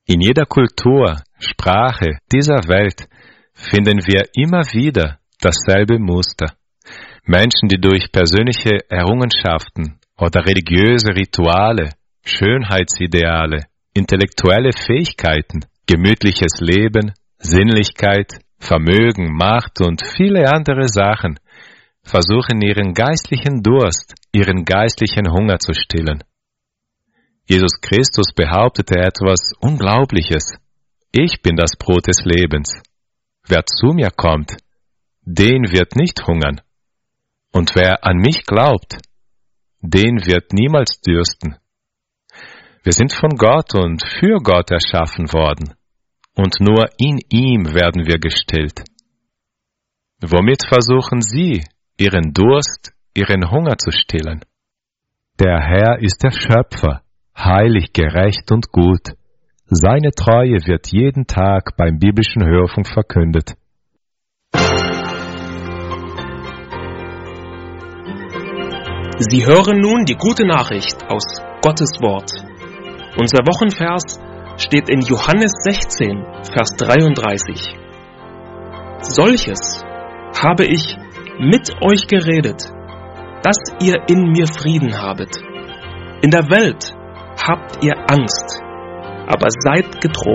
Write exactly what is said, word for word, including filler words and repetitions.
In jeder Kultur, Sprache dieser Welt finden wir immer wieder dasselbe Muster. Menschen, die durch persönliche Errungenschaften oder religiöse Rituale, Schönheitsideale, intellektuelle Fähigkeiten, gemütliches Leben, Sinnlichkeit, Vermögen, Macht und viele andere Sachen versuchen ihren geistlichen Durst, ihren geistlichen Hunger zu stillen. Jesus Christus behauptete etwas Unglaubliches. Ich bin das Brot des Lebens. Wer zu mir kommt, den wird nicht hungern. Und wer an mich glaubt, den wird niemals dürsten. Wir sind von Gott und für Gott erschaffen worden. Und nur in ihm werden wir gestillt. Womit versuchen Sie, Ihren Durst, Ihren Hunger zu stillen? Der Herr ist der Schöpfer, heilig, gerecht und gut. Seine Treue wird jeden Tag beim biblischen Hörfunk verkündet. Sie hören nun die gute Nachricht aus Gottes Wort. Unser Wochenvers steht in Johannes sechzehn, Vers dreiunddreißig. Solches habe ich mit euch geredet, dass ihr in mir Frieden habet. In der Welt habt ihr Angst, aber seid getrost.